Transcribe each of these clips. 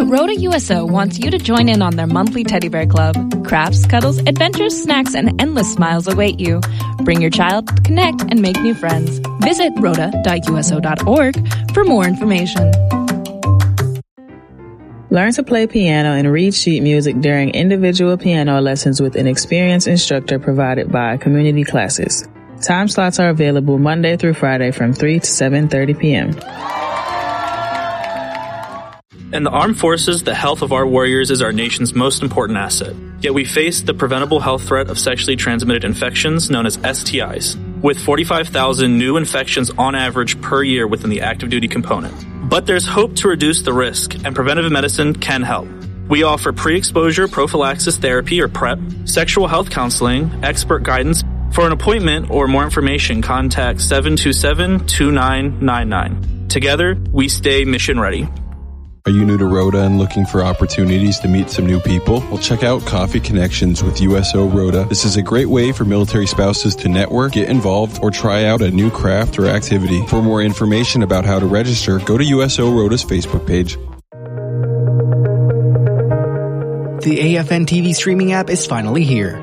Rhoda USO wants you to join in on their monthly teddy bear club. Crafts, cuddles, adventures, snacks, and endless smiles await you. Bring your child, connect, and make new friends. Visit rhoda.uso.org for more information. Learn to play piano and read sheet music during individual piano lessons with an experienced instructor provided by Community Classes. Time slots are available Monday through Friday from 3 to 7:30 p.m. In the armed forces, the health of our warriors is our nation's most important asset. Yet we face the preventable health threat of sexually transmitted infections known as STIs, with 45,000 new infections on average per year within the active duty component. But there's hope to reduce the risk, and preventive medicine can help. We offer pre-exposure prophylaxis therapy, or PrEP, sexual health counseling, expert guidance. For an appointment or more information, contact 727-2999. Together, we stay mission ready. Are you new to Rhoda and looking for opportunities to meet some new people? Well, check out Coffee Connections with USO Rhoda. This is a great way for military spouses to network, get involved, or try out a new craft or activity. For more information about how to register, go to USO Rhoda's Facebook page. The AFN TV streaming app is finally here.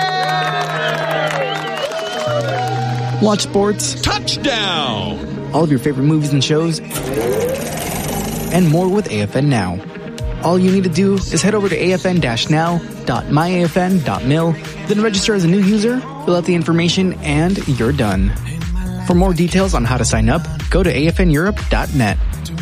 Watch sports. Touchdown! All of your favorite movies and shows. And more with AFN Now. All you need to do is head over to afn-now.myafn.mil, then register as a new user, fill out the information, and you're done. For more details on how to sign up, go to afneurope.net.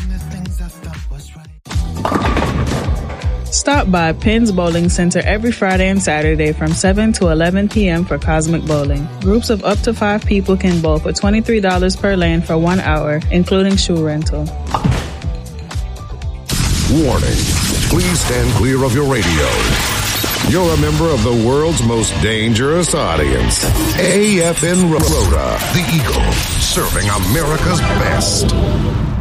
Stop by Penn's Bowling Center every Friday and Saturday from 7 to 11 p.m. for Cosmic Bowling. Groups of up to 5 people can bowl for $23 per lane for 1 hour, including shoe rental. Warning, please stand clear of your radio. You're a member of the world's most dangerous audience. AFN Rhoda, the Eagle, serving America's best.